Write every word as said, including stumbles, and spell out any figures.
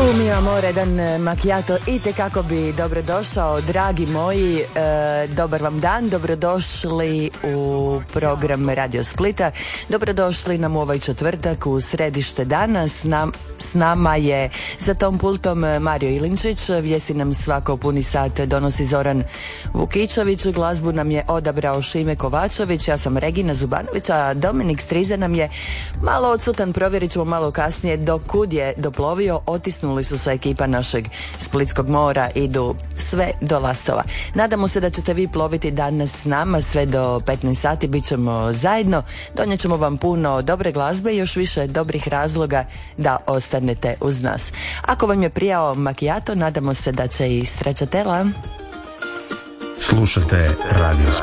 Mi amore, jedan macchiato itekako bi dobrodošao, dragi moji. E, dobar vam dan, dobrodošli u program Radio Splita. Dobrodošli nam u ovaj četvrtak u središte dana. S, nam, s nama je za tom pultom Mario Ilinčić. Vijesti nam svako puni sat donosi Zoran Vukičević. Glazbu nam je odabrao Šime Kovačević. Ja sam Regina Zubanović, a Dominik Striza nam je malo odsutan. Provjerit ćemo malo kasnije do kud je doplovio. Otisnuli su se ekipa našeg Splitskog mora, idu sve do Lastova. Nadamo se da ćete vi ploviti danas s nama sve do petnaest sati, bit ćemo zajedno, donijet ćemo vam puno dobre glazbe i još više dobrih razloga da ostanete uz nas. Ako vam je prijao macchiato, nadamo se da će i stracciatella. Slušate Radio